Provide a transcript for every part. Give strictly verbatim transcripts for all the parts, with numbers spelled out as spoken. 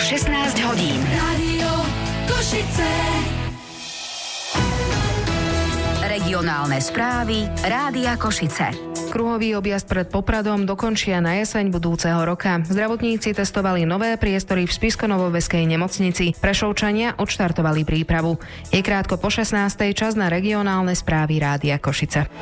šestnásť hodín. Rádio Košice. Regionálne správy Rádia Košice. Kruhový objazd pred Popradom dokončia na jeseň budúceho roka. Zdravotníci testovali nové priestory v Spišsko-Novoveskej nemocnici. Prešovčania odštartovali prípravu. Je krátko po šestnástej, čas na regionálne správy Rádia Košice.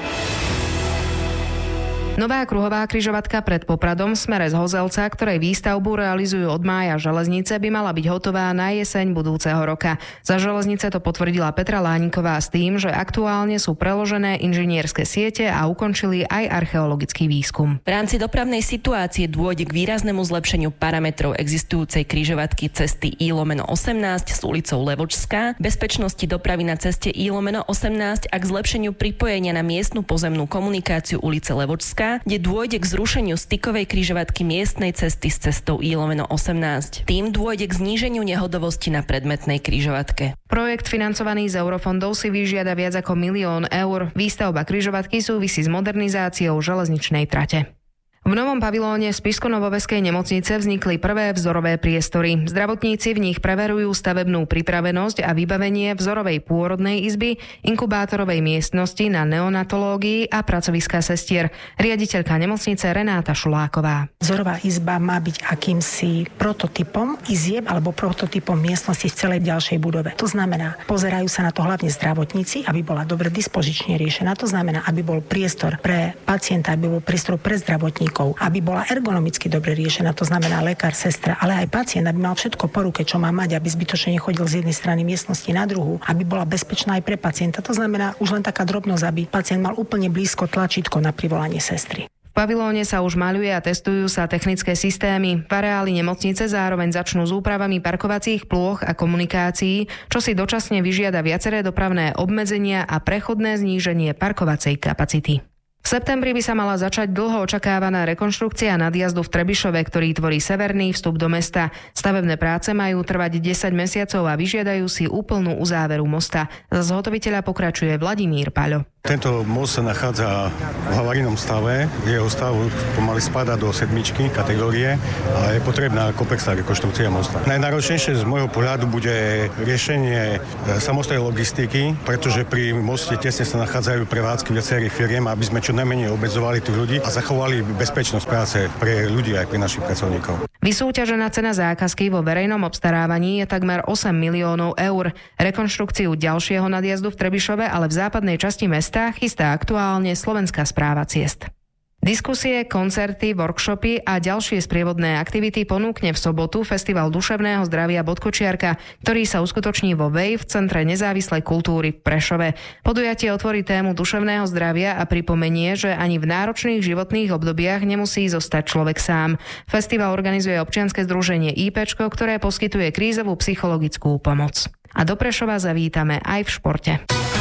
Nová kruhová križovatka pred Popradom v smere z Hozelca, ktorej výstavbu realizujú od mája železnice, by mala byť hotová na jeseň budúceho roka. Za železnice to potvrdila Petra Lániková s tým, že aktuálne sú preložené inžinierské siete a ukončili aj archeologický výskum. V rámci dopravnej situácie dôjde k výraznému zlepšeniu parametrov existujúcej križovatky cesty I lomeno osemnásť s ulicou Levočská, bezpečnosti dopravy na ceste I lomeno osemnásť a k zlepšeniu pripojenia na miestnu pozemnú komunikáciu ulice Levočská, kde dôjde k zrušeniu stykovej križovatky miestnej cesty s cestou I lomeno osemnásť. Tým dôjde k zníženiu nehodovosti na predmetnej križovatke. Projekt financovaný z eurofondov si vyžiada viac ako milión eur. Výstavba križovatky súvisí s modernizáciou železničnej trate. V novom pavilóne Spišsko-Novoveskej nemocnice vznikli prvé vzorové priestory. Zdravotníci v nich preverujú stavebnú pripravenosť a vybavenie vzorovej pôrodnej izby, inkubátorovej miestnosti na neonatológii a pracoviská sestier. Riaditeľka nemocnice Renáta Šuláková. Vzorová izba má byť akýmsi prototypom izieb alebo prototypom miestnosti v celej ďalšej budove. To znamená, pozerajú sa na to hlavne zdravotníci, aby bola dobre dispozične riešená. To znamená, aby bol priestor pre pacienta, aby bol priestor pre zdravotníkov, aby bola ergonomicky dobre riešená, to znamená lekár, sestra, ale aj pacient, aby mal všetko po ruke, čo má mať, aby zbytočne nechodil z jednej strany miestnosti na druhú, aby bola bezpečná aj pre pacienta. To znamená už len taká drobnosť, aby pacient mal úplne blízko tlačítko na privolanie sestry. V pavilóne sa už maľuje a testujú sa technické systémy. V areáli nemocnice zároveň začnú s úpravami parkovacích plôch a komunikácií, čo si dočasne vyžiada viaceré dopravné obmedzenia a prechodné zníženie parkovacej kapacity. V septembri by sa mala začať dlho očakávaná rekonštrukcia nadjazdu v Trebišove, ktorý tvorí severný vstup do mesta. Stavebné práce majú trvať desať mesiacov a vyžiadajú si úplnú uzáveru mosta. Z zhotoviteľa pokračuje Vladimír Paľo. Tento most sa nachádza v havarijnom stave. Jeho stav pomaly spadá do sedmičky kategórie a je potrebná komplexná rekonštrukcia mosta. Najnáročnejšie z môjho pohľadu bude riešenie samostatnej logistiky, pretože pri moste tesne sa nachádzajú prevádzky viacerých firiem, aby sme čo najmenej obmedzovali tých ľudí a zachovali bezpečnosť práce pre ľudí aj pre našich pracovníkov. Vysúťažená cena zákazky vo verejnom obstarávaní je takmer osem miliónov eur. Rekonštrukciu ďalšieho nadjazdu v Trebišove, ale v západnej časti mesta chystá aktuálne Slovenská správa ciest. Diskusie, koncerty, workshopy a ďalšie sprievodné aktivity ponúkne v sobotu Festival duševného zdravia Bodkočiarka, ktorý sa uskutoční vo Wave v Centre nezávislej kultúry v Prešove. Podujatie otvorí tému duševného zdravia a pripomenie, že ani v náročných životných obdobiach nemusí zostať človek sám. Festival organizuje občianske združenie IPčko, ktoré poskytuje krízovú psychologickú pomoc. A do Prešova zavítame aj v športe.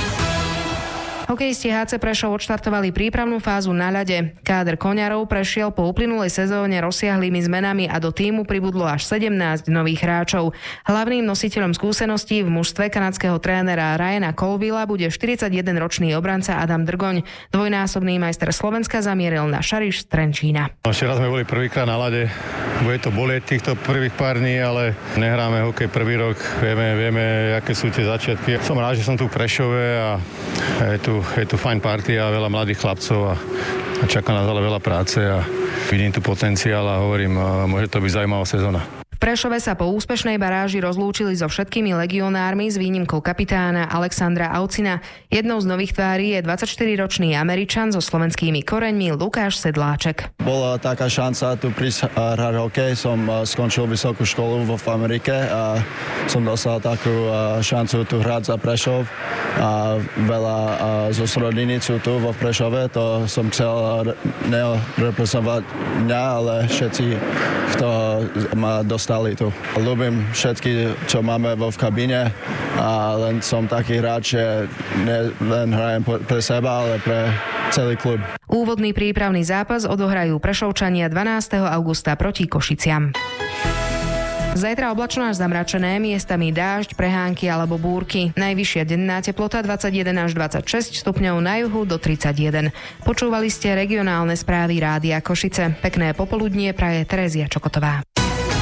Hokejisti há cé Prešov odštartovali prípravnú fázu na ľade. Káder Koňarov prešiel po uplynulej sezóne rozsiahlými zmenami a do tímu pribudlo až sedemnásť nových hráčov. Hlavným nositeľom skúseností v mužstve kanadského trénera Ryana Colvilla bude štyridsaťjedenročný obranca Adam Drgoň. Dvojnásobný majster Slovenska zamieril na Šariš z Trenčína. Včera sme boli prvýkrát na ľade. Bude to bolieť týchto prvých pár dní, ale nehráme hokej prvý rok. Vieme, vieme, aké sú tie začiatky. Som rád, že som tu v Prešove a je tu Je tu fajn partia, veľa mladých chlapcov a, a čaká nás ale veľa práce a vidím tu potenciál a hovorím, môže to byť zaujímavá sezóna. V Prešove sa po úspešnej baráži rozlúčili so všetkými legionármi s výnimkou kapitána Alexandra Aucina. Jednou z nových tvári je dvadsaťštyriročný Američan so slovenskými koreňmi Lukáš Sedláček. Bola taká šanca tu prísť hrať hokej. Som skončil vysokú školu v Amerike a som dostal takú šancu tu hrať za Prešov. A veľa zo rodiny sú tu vo Prešove. To som chcel nereprezentovať mňa, ale všetci, kto ma dostali tu. Ľúbim všetky, čo máme vo v kabíne a len som taký hráč, že ne len hrajem pre seba, ale pre celý klub. Úvodný prípravný zápas odohrajú Prešovčania dvanásteho augusta proti Košiciam. Zajtra oblačno až zamračené, miestami dážď, prehánky alebo búrky. Najvyššia denná teplota dvadsaťjeden až dvadsaťšesť stupňov, na juhu do tridsaťjeden. Počúvali ste regionálne správy Rádia Košice. Pekné popoludnie praje Terézia Čokotová.